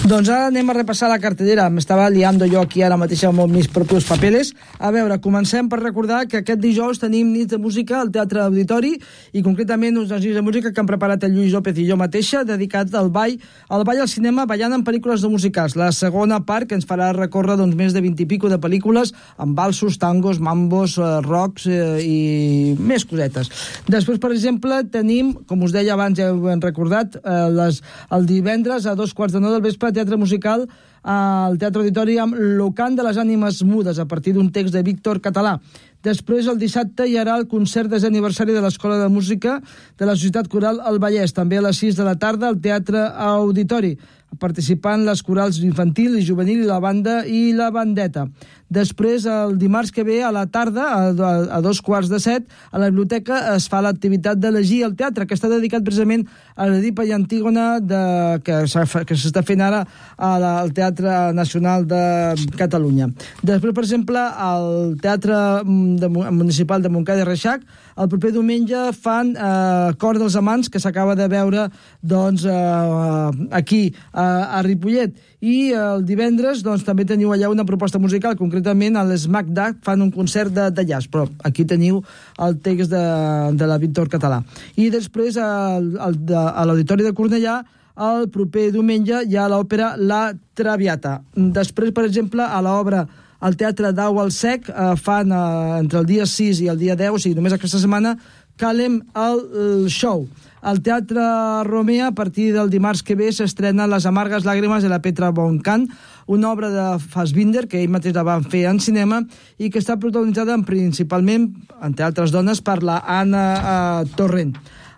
Doncs ara anem a repassar la cartellera. M'estava liando jo aquí ara mateix amb mis propis papeles. A veure, comencem per recordar que aquest dijous tenim nits de música al Teatre Auditori i concretament uns nits de música que han preparat el Lluís López i jo mateixa, dedicat al ball al cinema ballant en pel·lícules de musicals. La segona part que ens farà recórrer més de 20 i pico de pel·lícules amb valsos, tangos, mambos, rocks i més cosetes. Després, per exemple, tenim, com us deia abans, ja ho hem recordat, el divendres a 2:15 del vespre, teatre musical al Teatre Auditori amb L'Ocant de les ànimes mudes, a partir d'un text de Víctor Català. Després, el dissabte, hi haurà el concert d'aniversari de l'Escola de Música de la Societat Coral El Vallès, també a les 6 de la tarda al Teatre Auditori, participant les corals infantil i juvenil i la banda i la bandeta. Després, el dimarts que ve a la tarda, a 2:15, a la biblioteca es fa l'activitat de llegir al teatre, que està dedicat precisament a l'Edipa i Antígona que s'està fent ara al Teatre Nacional de Catalunya. Després, per exemple, al Teatre Municipal de Montcada i Reixac, el proper diumenge fan Cor dels Amants, que s'acaba de veure aquí a Ripollet. I el divendres també teniu allà una proposta musical, concretament a l'Smack fan un concert de jazz, però aquí teniu el text de la Víctor Català. I després a l'Auditori de Cornellà el proper diumenge hi ha l'òpera La Traviata. Després, per exemple, a l'obra al Teatre Dau al Sec fan entre el dia 6 i el dia 10, o sigui, només aquesta setmana, Calem el show. Al Teatre Romea, a partir del dimarts que ve, s'estrena Les amargues làgrimes de la Petra von Kant, una obra de Fassbinder, que ell mateix la van fer en cinema, i que està protagonitzada principalment, entre altres dones, per la Anna Torrent.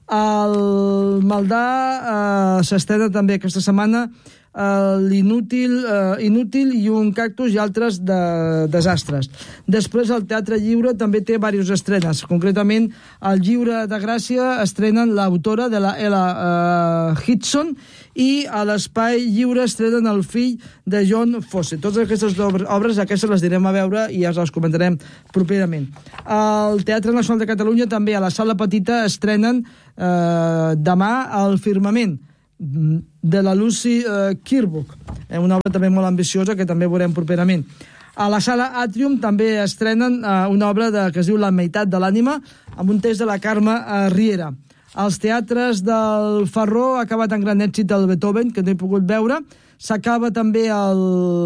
Al Maldà s'estrena també aquesta setmana l'Inútil i un cactus i altres desastres. Després el Teatre Lliure també té diverses estrenes. Concretament, al Lliure de Gràcia estrenen l'autora de la Ella Hitson i a l'Espai Lliure estrenen El fill de John Fosse. Totes aquestes obres, aquestes les direm a veure i ja les comentarem properament. Al Teatre Nacional de Catalunya també a la Sala Petita estrenen demà El firmament de la Lucy Kirkwood, una obra també molt ambiciosa que també veurem properament. A la Sala Atrium també estrenen una obra que es diu La meitat de l'ànima, amb un text de la Carme Riera. Als teatres del Ferró ha acabat en gran èxit el Beethoven, que no he pogut veure. S'acaba també a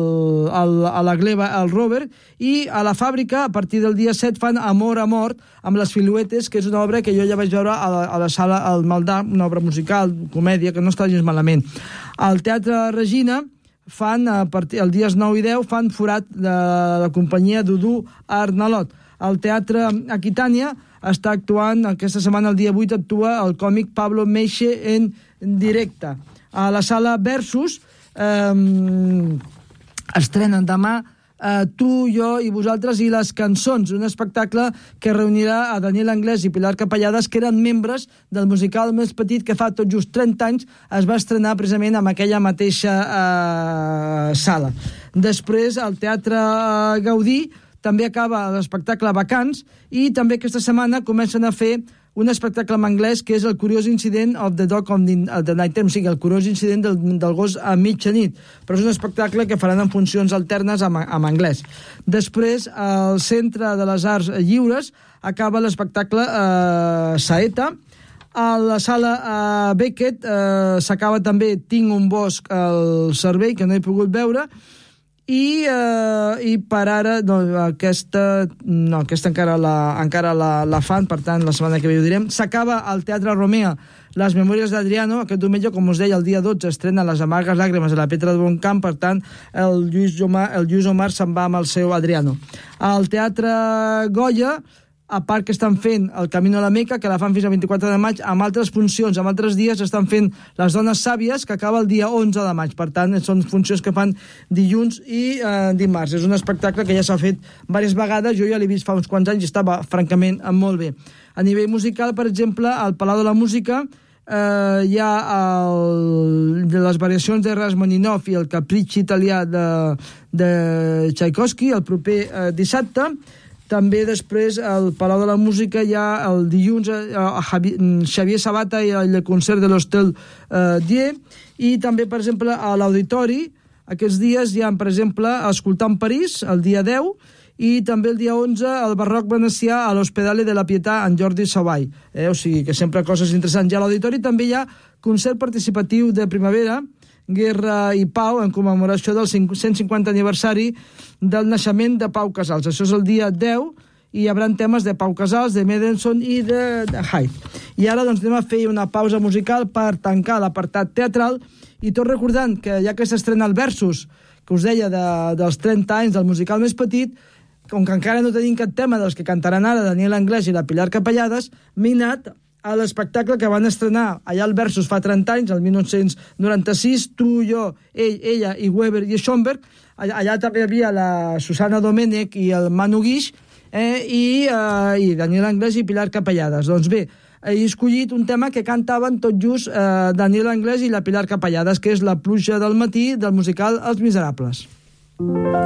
la Gleva el Robert, i a la Fàbrica, a partir del dia 7, fan Amor a mort, amb les Filuetes, que és una obra que jo ja vaig veure a la sala al Maldà, una obra musical, comèdia, que no està gens malament. Al Teatre Regina fan, el dies 9 i 10, fan Forat de la companyia Dudu Arnalot. Al Teatre Aquitània està actuant, aquesta setmana, el dia 8, actua el còmic Pablo Meixe en directe. A la Sala Versus estrenen demà Tu, jo i vosaltres i les cançons, un espectacle que reunirà a Daniel Anglès i Pilar Capellades, que eren membres del musical més petit que fa tot just 30 anys es va estrenar precisament en aquella mateixa sala. Després, al Teatre Gaudí també acaba l'espectacle Vacants i també aquesta setmana comencen a fer un espectacle en anglès que és el Curiós Incident of the Dog of the Night Time, o sigui, el curiós incident del gos a mitjanit, però és un espectacle que faran en funcions alternes en anglès. Després, al Centre de les Arts Lliures acaba l'espectacle Saeta. A la Sala Beckett s'acaba també Tinc un bosc al cervell, que no he pogut veure, i per ara aquesta encara la fan, per tant la setmana que ve ho direm. S'acaba al Teatre Romea Les memòries d'Adriano, aquest diumenge, com us deia, el dia 12 estrena Les amargues làgrimes de la Petra von Kant, per tant el Lluís Omar se'n va amb el seu Adriano. Al Teatre Goya, a part que estan fent el Camino a la Meca, que la fan fins al 24 de maig, amb altres funcions, amb altres dies estan fent Les dones sàvies, que acaba el dia 11 de maig. Per tant, són funcions que fan dilluns i dimarts. És un espectacle que ja s'ha fet diverses vegades, jo ja l'he vist fa uns quants anys i estava francament molt bé. A nivell musical, per exemple, al Palau de la Música hi ha les variacions de Rachmaninoff i el Capricci italià de Tchaikovsky el proper dissabte. També després al Palau de la Música hi ha el dilluns Xavier Sabata i el concert de l'Hostel Die, I també, per exemple, a l'Auditori, aquests dies hi ha, per exemple, Escoltar en París, el dia 10, i també el dia 11 el Barroc venecià a l'Hospedale de la Pietà en Jordi Savall. O sigui que sempre coses interessants. I a l'Auditori també hi ha concert participatiu de primavera, Guerra i Pau, en commemoració del 150 aniversari del naixement de Pau Casals. Això és el dia 10, i hi haurà temes de Pau Casals, de Mendelssohn i de Haydn. I ara doncs anem a fer una pausa musical per tancar l'apartat teatral, i tot recordant que ja que s'estrena el Versus, que us deia dels 30 anys del musical més petit, com que encara no tenim cap tema dels que cantaran ara Daniel Anglès i la Pilar Capellades, m'he anat a l'espectacle que van estrenar allà al Versus fa 30 anys, el 1996, tu, jo, ella i Weber i Schomberg. Allà també hi havia la Susana Domènech i el Manu Guix, i Daniel Anglès i Pilar Capellades. Doncs bé, he escollit un tema que cantaven tot just Daniel Anglès i la Pilar Capellades, que és La pluja del matí, del musical Els Miserables.